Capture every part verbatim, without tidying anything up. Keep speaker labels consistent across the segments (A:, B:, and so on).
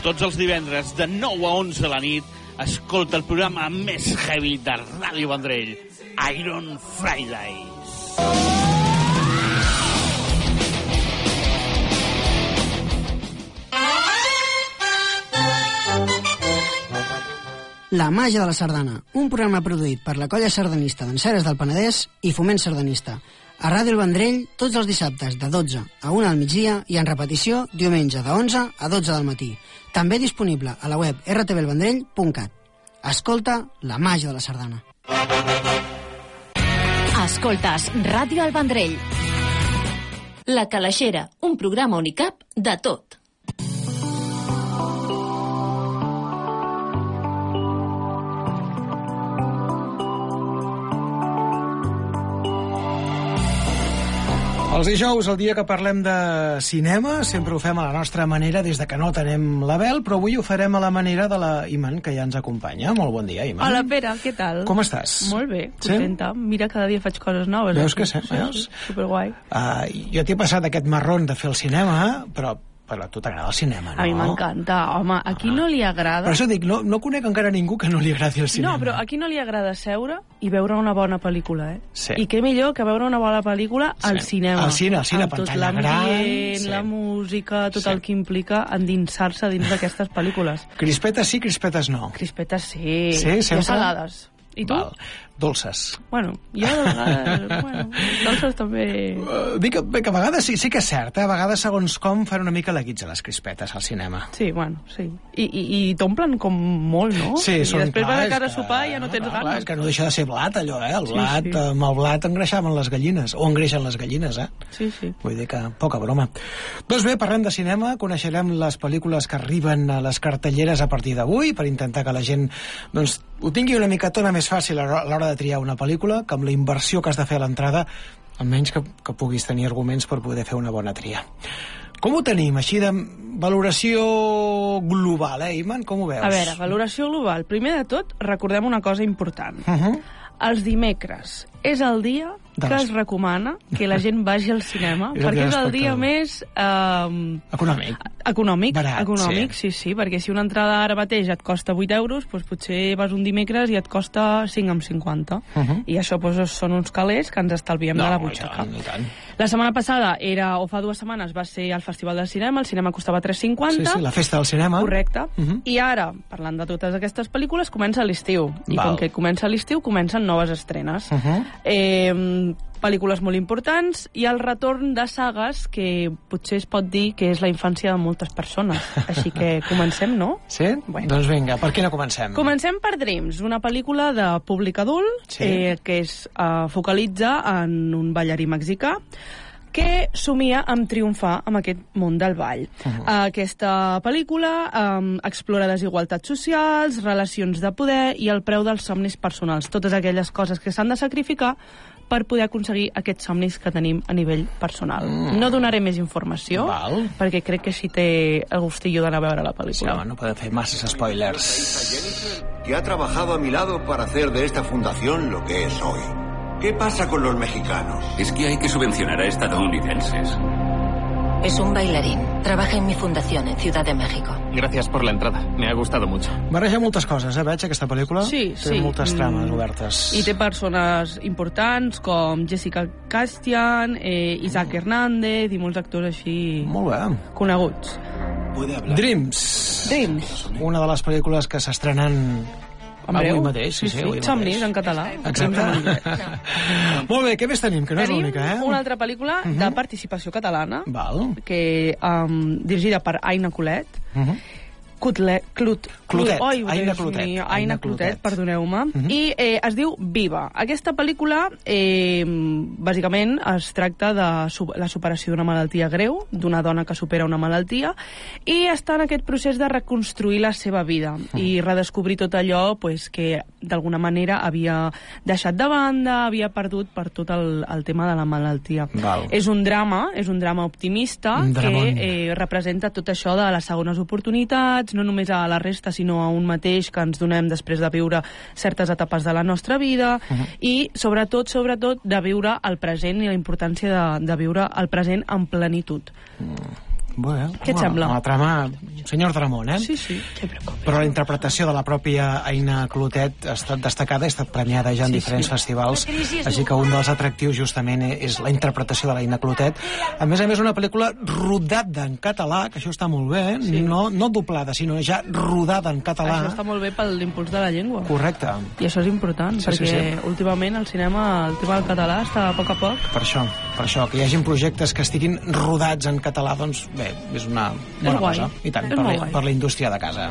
A: Tots els divendres de nou a onze de la nit, escolta el programa més heavy de Ràdio Vendrell, Iron Fridays.
B: La màgia de la sardana, un programa produït per la colla sardanista d'Enceres del Penedès i Foment Sardanista. A Ràdio El Vendrell, tots els dissabtes de dotze a una al migdia i en repetició diumenge de onze a dotze del matí. També disponible a la web erre te ve el vendrell punt cat. Escolta la màgia de la sardana.
C: Escoltes Ràdio El Vendrell. La Calaixera, un programa on hi cap de tot.
D: Els dijous, el dia que parlem de cinema, sempre ho fem a la nostra manera, des de que no tenem l'Abel, però avui ho farem a la manera de la Iman, que ja ens acompanya. Molt bon dia, Iman.
E: Hola, Pere, què tal?
D: Com estàs?
E: Molt bé, contenta. Sí? Mira, cada dia faig coses noves.
D: Veus
E: aquí.
D: que sí? Veus?
E: Sí, superguai.
D: Uh, jo t'he passat aquest marrón de fer el cinema, però... Però a tu t'agrada el cinema, no?
E: A mi m'encanta, home. A qui no li agrada...
D: Per això dic, no, no conec encara ningú que no li agradi el cinema.
E: No, però a qui no li agrada seure i veure una bona pel·lícula, eh?
D: Sí.
E: I què millor que veure una bona pel·lícula al
D: sí.
E: cinema.
D: Al cine, al cine,
E: amb
D: pantalla
E: tot
D: gran...
E: Sí. La música, tot sí. el que implica endinsar-se dins d'aquestes pel·lícules.
D: Crispetes sí, crispetes no.
E: Crispetes sí.
D: Sí, sempre?
E: I salades. I tu?
D: Val. Dolces.
E: Bueno, jo de vegades... bueno, dolces també...
D: Uh, dic que, que a vegades sí, sí que és cert, eh? A vegades, segons com, fan una mica la guitza les crispetes al cinema.
E: Sí, bueno, sí. I, i, i t'omplen com molt, no?
D: Sí,
E: I
D: són,
E: després
D: clar,
E: vas a casa a
D: que,
E: sopar i ja no tens
D: no,
E: ganes.
D: Clar, és que no deixa de ser blat, allò, eh? El
E: sí,
D: blat,
E: sí.
D: amb el blat engreixaven les gallines, o engreixen les gallines, eh?
E: Sí, sí.
D: Vull dir que poca broma. Doncs bé, parlem de cinema, coneixerem les pel·lícules que arriben a les cartelleres a partir d'avui, per intentar que la gent, doncs, ho tingui una micatona més fàcil a l'hora de triar una pel·lícula, que amb la inversió que has de fer a l'entrada, almenys que, que puguis tenir arguments per poder fer una bona tria. Com ho tenim, així de valoració global, eh, Iman? Com ho veus?
E: A veure, valoració global. Primer de tot, recordem una cosa important.
D: Uh -huh.
E: Els dimecres és el dia que es recomana que la gent vagi al cinema,
D: és
E: perquè és el dia més... Eh,
D: econòmic.
E: Econòmic,
D: barat,
E: econòmic
D: sí.
E: sí, sí, perquè si una entrada ara mateix et costa vuit euros, doncs potser vas un dimecres i et costa cinc amb cinquanta. Uh -huh. I això doncs, són uns calés que ens estalviem
D: no,
E: de la butxaca.
D: I tant, i tant.
E: La setmana passada, era, o fa dues setmanes, va ser al Festival del Cinema, el cinema costava tres cinquanta.
D: Sí, sí, la festa del cinema.
E: Correcte.
D: Uh -huh.
E: I ara, parlant de totes aquestes pel·lícules, comença l'estiu. I
D: Val.
E: com que comença l'estiu, comencen noves estrenes.
D: Uh -huh.
E: Eh... pel·lícules molt importants i el retorn de sagues que potser es pot dir que és la infància de moltes persones. Així que comencem, no?
D: Sí?
E: Bueno.
D: Doncs vinga, per quina comencem?
E: Comencem per Dreams, una pel·lícula de públic adult
D: sí.
E: eh, que es eh, focalitza en un ballarí mexicà que somia amb triomfar amb aquest món del ball. Uh -huh. Aquesta pel·lícula um, explora desigualtats socials, relacions de poder i el preu dels somnis personals, totes aquelles coses que s'han de sacrificar per poder aconseguir aquests somnis que tenim a nivell personal. Mm. No donaré més informació,
D: Val.
E: perquè crec que així té el gustillo d'anar a veure la pel·lícula.
D: Sí, home, no podem fer masses spoilers.
F: Jennifer, que ha trabajado a mi lado para hacer de esta fundación lo que es hoy. ¿Qué pasa con los mexicanos?
G: Es que hay que subvencionar a estadounidenses.
H: Es un bailarín. Trabaja en mi fundación en Ciudad de México.
G: Gracias por la entrada. Me ha gustado mucho.
D: Barreja moltes coses, eh, veig, aquesta pel·lícula?
E: Sí,
D: té
E: sí.
D: moltes trames
E: mm.
D: obertes.
E: I té persones importants com Jessica Chastain, eh, Isaac mm. Hernández i molts actors així
D: Molt bé.
E: coneguts.
D: Dreams.
E: Dreams.
D: Una de les pel·lícules que s'estrenen avui mateix. Sí, sí, sí,
E: Somnis, en català.
D: Exacte. Molt bé, què més tenim? Que no
E: tenim
D: és l'única, eh?
E: una altra pel·lícula uh -huh. de participació catalana,
D: Val.
E: que um, dirigida per Aina Colet. Uh -huh. Cutlet, Clut,
D: Clotet,
E: Oi,
D: Aina Clotet.
E: Aina,
D: Aina
E: Clotet,
D: Clotet.
E: perdoneu-me. Uh
D: Mhm.
E: -huh. I eh, es diu Viva. Aquesta pel·lícula, eh, bàsicament, es tracta de su la superació d'una malaltia greu, d'una dona que supera una malaltia, i està en aquest procés de reconstruir la seva vida uh -huh. i redescobrir tot allò pues, que, d'alguna manera, havia deixat de banda, havia perdut per tot el, el tema de la malaltia.
D: Val.
E: És un drama, és un drama optimista
D: un
E: que eh, representa tot això de les segones oportunitats, no només a la resta, sinó a un mateix que ens donem després de viure certes etapes de la nostra vida uh -huh. i, sobretot, sobretot, de viure el present i la importància de, de viure el present en plenitud.
D: Mm. Bé,
E: Què et sembla?
D: Una trama senyor Dramont, eh?
E: Sí, sí.
D: Però la interpretació de la pròpia Aina Clotet ha estat destacada, ha estat premiada ja en sí, diferents sí. festivals, així que un dels atractius justament és la interpretació de l'Aina Clotet. A més a més, una pel·lícula rodada en català, que això està molt bé, sí. no, no doblada, sinó ja rodada en català.
E: Això està molt bé per l'impuls de la llengua.
D: Correcte.
E: I això és important, sí, perquè sí, sí. últimament el cinema, el tema del català està a poc a poc.
D: Per això, per això, que hi hagin projectes que estiguin rodats en català, doncs bé, és una bona cosa. I tant, per la, per la indústria de casa.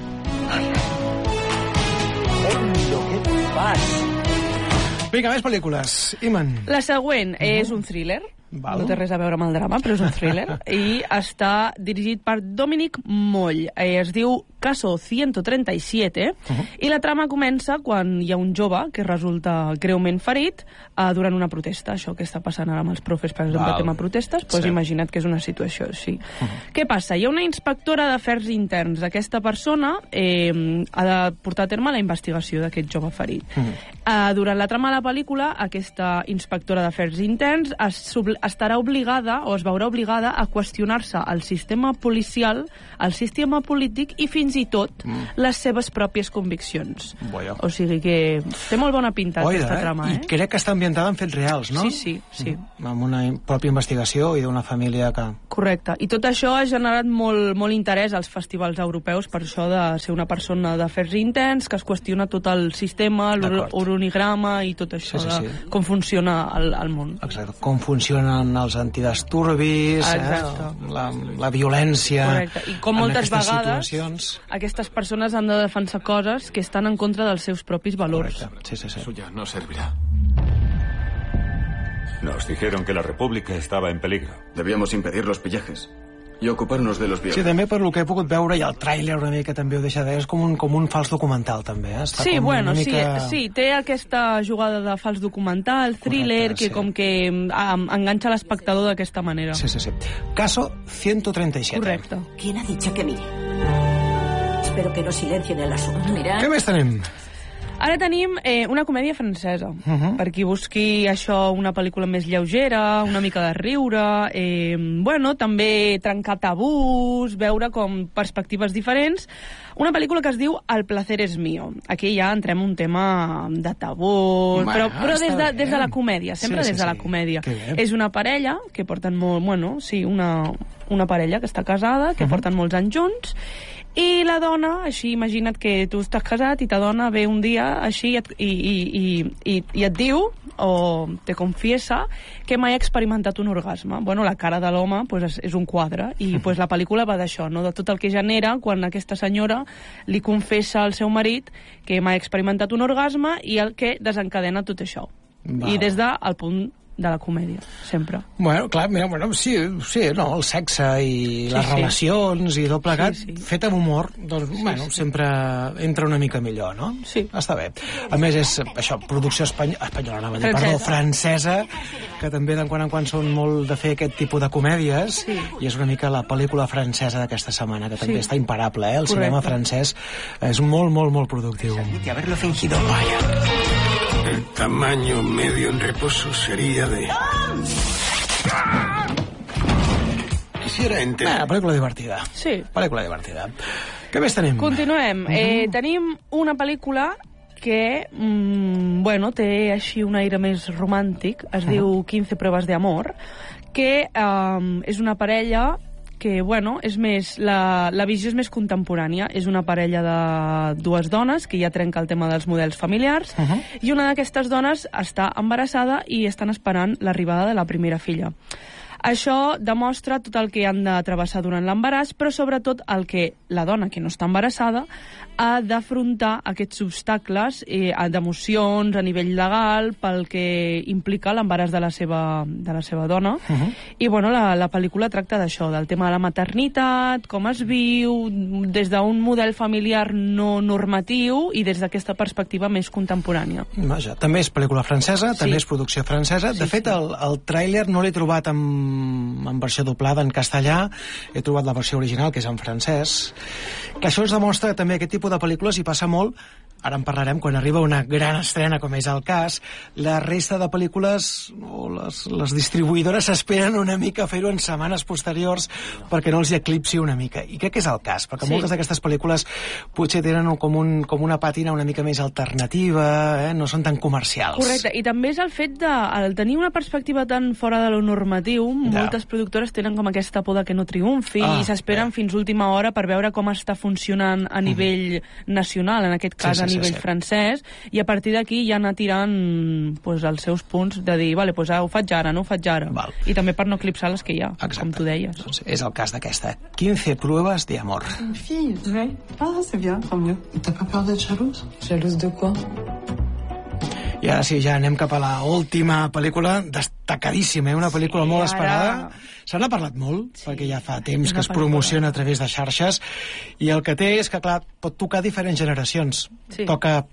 D: Vinga, més pel·lícules. Iman.
E: La següent uh-huh. és un thriller. Val. No té res a veure amb el drama, però és un thriller. I està dirigit per Dominic Moll. Eh, es diu Caso ciento treinta y siete. Uh-huh. I la trama comença quan hi ha un jove que resulta greument ferit eh, durant una protesta. Això que està passant ara amb els profes, per exemple, tema protestes, doncs sí. imagina't que és una situació així. Uh-huh. Què passa? Hi ha una inspectora d'afers interns. Aquesta persona eh, ha de portar a terme la investigació d'aquest jove ferit. Uh-huh. Eh, durant la trama de la pel·lícula, aquesta inspectora d'afers interns es estarà obligada o es veurà obligada a qüestionar-se el sistema policial, el sistema polític i fins i tot mm. les seves pròpies conviccions.
D: Boia.
E: O sigui que té molt bona pinta Boia, aquesta trama, eh?
D: I crec que està ambientada en fets reals, no?
E: Sí, sí, sí.
D: Mm. Amb una pròpia investigació i d'una família que...
E: Correcte. I tot això ha generat molt, molt interès als festivals europeus per això de ser una persona d'afers interns que es qüestiona tot el sistema, l'organigrama i tot això, sí, sí, sí. de com funciona el, el món.
D: Exacte. Com funciona els antidisturbis, eh, la, la violència.
E: Correcte. I com moltes vegades situacions... aquestes persones han de defensar coses que estan en contra dels seus propis valors.
D: Correcte. Sí, sí, sí.
I: Eso ya no servirá. Nos dijeron que la República estaba en peligro.
J: Debíamos impedir los pillajes i ocupar-nos de los violentos.
D: Sí, també per lo que he pogut veure, i el tràiler una mica també ho deixa de... És com un, com un fals documental, també. Eh?
E: Està sí, bueno, mica... sí, sí, té aquesta jugada de fals documental, thriller, correcte, que sí. com que um, enganxa l'espectador d'aquesta manera.
D: Sí, sí, sí. Caso ciento treinta y siete.
E: Correcte.
K: ¿Quién ha dicho que mire? Espero que no silencien el asunto. Mira.
D: Què més tenim?
E: Ara tenim eh, una comèdia francesa,
D: uh-huh.
E: per qui busqui això, una pel·lícula més lleugera, una mica de riure, eh, bueno, també trencar tabús, veure com perspectives diferents. Una pel·lícula que es diu El placer es mío. Aquí ja entrem en un tema de tabús, bueno, però, però des, de, des de la comèdia, sempre sí, sí, des de la comèdia. És una parella que porten molt... Bueno, sí, una, una parella que està casada, que uh-huh. porten molts anys junts, i la dona, així, imagina't que tu estàs casat i ta dona ve un dia així i, et, i, i, i, i, i et diu, o te confiesa, que mai ha experimentat un orgasme. Bueno, la cara de l'home pues, és, és un quadre, i pues, la pel·lícula va d'això, no? De tot el que genera quan aquesta senyora li confessa al seu marit que mai ha experimentat un orgasme i el que desencadena tot això. Val. I des del punt de la comèdia, sempre.
D: Bueno, clar, mira, bueno, sí, sí, no, el sexe i sí, les sí. relacions i tot plegat, sí, sí. fet amb humor, doncs, sí, bueno, sí. sempre entra una mica millor, no?
E: Sí.
D: Està bé. A més, és, això, producció espany... espanyola, anava a dir, perdó, francesa, que també de quan en quan són molt de fer aquest tipus de comèdies, sí. i és una mica la pel·lícula francesa d'aquesta setmana, que també sí. està imparable, eh? El Correcte. Cinema francès és molt, molt, molt productiu.
L: Que haberlo fingido, vaya. El tamaño medio en reposo sería de... Quisiera entender...
D: Bé, pel·lícula divertida.
E: Sí.
D: Pel·lícula divertida. Què més tenim?
E: Continuem. Uh-huh. Eh, tenim una pel·lícula que, mmm, bueno, té així un aire més romàntic. Es uh-huh. diu quince pruebas de amor, que um, és una parella que, bueno, és més, la, la visió és més contemporània. És una parella de dues dones que ja trenca el tema dels models familiars, uh-huh. i una d'aquestes dones està embarassada i estan esperant l'arribada de la primera filla. Això demostra tot el que han de travessar durant l'embaràs, però sobretot el que la dona que no està embarassada ha d'afrontar aquests obstacles eh, d'emocions a nivell legal pel que implica l'embaràs de la seva, de la seva dona. Uh-huh. I bueno, la, la pel·lícula tracta d'això, del tema de la maternitat, com es viu, des d'un model familiar no normatiu i des d'aquesta perspectiva més contemporània.
D: Vaja, també és pel·lícula francesa, sí. també és producció francesa. De sí, fet, sí. el, el tràiler no l'he trobat amb en versió doblada en castellà, he trobat la versió original, que és en francès, que això ens demostra també aquest tipus de pel·lícules i passa molt ara en parlarem quan arriba una gran estrena com és el cas. La resta de pel·lícules o les, les distribuïdores s'esperen una mica a fer-ho en setmanes posteriors perquè no els hi eclipsi una mica. I crec que és el cas, perquè sí. moltes d'aquestes pel·lícules potser tenen com, un, com una pàtina una mica més alternativa, eh? no són tan comercials.
E: Correcte, i també és el fet de el tenir una perspectiva tan fora de lo normatiu, ja. moltes productores tenen com aquesta por de que no triomfi ah, i s'esperen bé. fins última hora per veure com està funcionant a nivell mm. nacional, en aquest cas sí, sí, a nivell sí, sí. francès, i a partir d'aquí ja anar tirant pues, els seus punts de dir, vale, pues, ah, ho faig ara, no ho faig ara. Val. I també per no eclipsar les que hi ha, Exacte. com tu deies.
D: Doncs és el cas d'aquesta quinze pruebas de amor.
M: Une fille, ouais. Ah, c'est bien, tant mieux. T'as pas peur d'être jalouse? Jalouse de quoi?
D: I ara sí, ja anem cap a la última pel·lícula, destacadíssima, eh? una pel·lícula sí, molt esperada. Ara... Se n'ha parlat molt, sí, perquè ja fa temps que es promociona a través de xarxes, i el que té és que, clar, pot tocar diferents generacions. Sí. Toca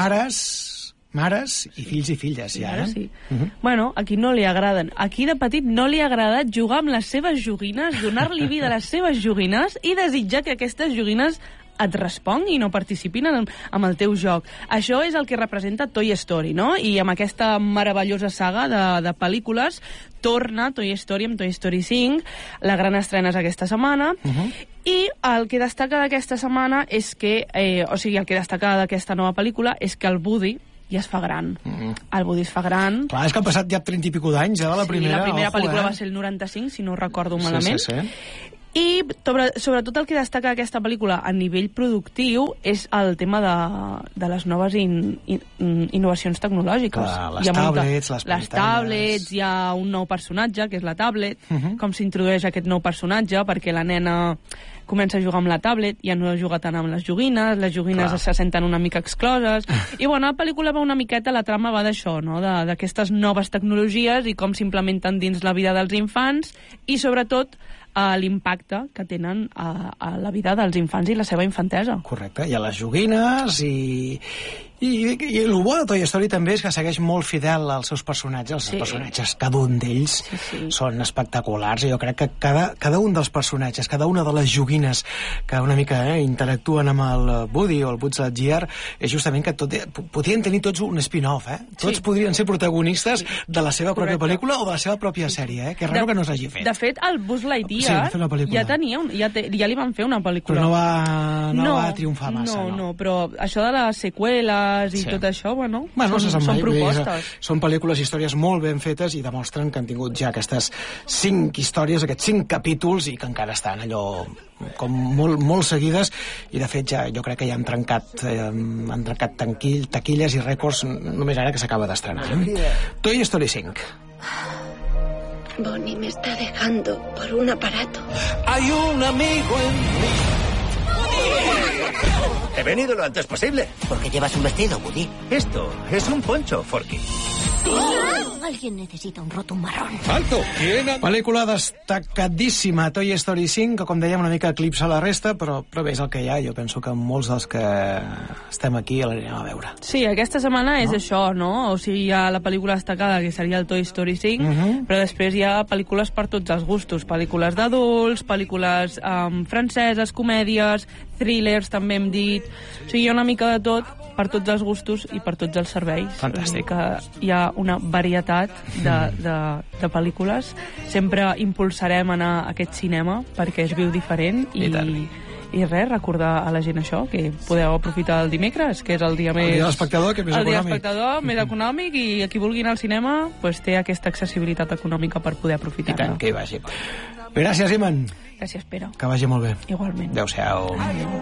D: pares, mares i fills i filles, sí, ja, eh?
E: Sí. Uh-huh. Bueno, a qui no li agraden. Aquí de petit no li ha agradat jugar amb les seves joguines, donar-li vida a les seves joguines i desitjar que aquestes joguines et responguin o participin en, en el teu joc. Això és el que representa Toy Story, no? I amb aquesta meravellosa saga de, de pel·lícules torna Toy Story amb Toy Story cinc. La gran estrena és aquesta setmana. Uh-huh. I el que destaca d'aquesta setmana és que, eh, o sigui, el que destaca d'aquesta nova pel·lícula és que el Woody ja es fa gran. Mm. El Woody es fa gran.
D: Clar, és que han passat ja trenta i pico d'anys, eh, de la
E: sí,
D: primera.
E: la primera
D: ojo,
E: pel·lícula
D: eh?
E: va ser el noranta-cinc, si no recordo malament.
D: Sí, sí, sí.
E: I sobre, sobretot el que destaca aquesta pel·lícula a nivell productiu és el tema de, de les noves in, in, innovacions tecnològiques.
D: Clar, les tablets, les
E: Les tablets, hi ha un nou personatge, que és la tablet, uh-huh. com s'introdueix aquest nou personatge, perquè la nena comença a jugar amb la tablet, ja no juga tant amb les joguines, les joguines Clar. se senten una mica excloses, i bueno, la pel·lícula va una miqueta, la trama va d'això, no? d'aquestes noves tecnologies i com s'implementen dins la vida dels infants, i sobretot a l'impacte que tenen a, a la vida dels infants i la seva infantesa.
D: Correcte, i a les joguines i... I, i el bo de Toy Story també és que segueix molt fidel als seus personatges. Els sí. personatges, cada un d'ells sí, sí. són espectaculars, i jo crec que cada, cada un dels personatges, cada una de les joguines que una mica eh, interactuen amb el Woody o el Buzz Lightyear, és justament que tot, podrien tenir tots un spin-off, eh? Tots sí. podrien ser protagonistes sí. de la seva pròpia Correcte. pel·lícula o de la seva pròpia sèrie, eh? Que és raro de, que no s'hagi fet.
E: De fet, el Buzz Lightyear sí, ja tenia un, ja, te, ja li van fer una pel·lícula.
D: Però no va, no, no va triomfar massa,
E: no?
D: No, no,
E: però això de les seqüeles i sí. tot això, bueno,
D: bueno
E: són, són propostes.
D: Dir, són pel·lícules i històries molt ben fetes i demostren que han tingut ja aquestes cinc històries, aquests cinc capítols, i que encara estan allò com molt, molt seguides, i de fet ja jo crec que ja han trencat, eh, han trencat tanquill, taquilles i rècords només ara que s'acaba d'estrenar. Eh? Toy Story cinc.
N: Bonnie me está dejando por un aparato.
O: Hay un amigo en mí.
P: He venido lo antes posible.
Q: ¿Por qué llevas un vestido, Woody?
P: Esto es un poncho, Forky.
N: Oh, alguien necesita un roto marrón.
P: ¡Alto! ¿Quién ha...
D: Pel·lícula destacadíssima, Toy Story cinc, que com dèiem una mica eclipsa la resta, però, però bé, és el que hi ha. Jo penso que molts dels que estem aquí l'anirem a veure.
E: Sí, aquesta setmana és no? això, no? O sigui, hi ha la pel·lícula destacada, que seria el Toy Story cinc, uh-huh. però després hi ha pel·lícules per tots els gustos. Pel·lícules d'adults, pel·lícules um, franceses, comèdies, thrillers, també hem dit. O sigui, hi ha una mica de tot, per tots els gustos i per tots els serveis.
D: Fantàstic.
E: Que hi ha una varietat de, de, de pel·lícules. Sempre impulsarem anar a aquest cinema perquè es viu diferent i, i, i res, recordar a la gent això, que podeu aprofitar el dimecres, que és el dia més...
D: El dia de l'espectador, que és més
E: el
D: econòmic.
E: El dia de l'espectador, més econòmic, i a qui vulgui anar al cinema pues, té aquesta accessibilitat econòmica per poder aprofitar-la.
D: I tant, que hi vagi. Gràcies, Iman.
E: Gràcies, Pere.
D: Que vagi molt bé.
E: Igualment.
D: Adéu-siau.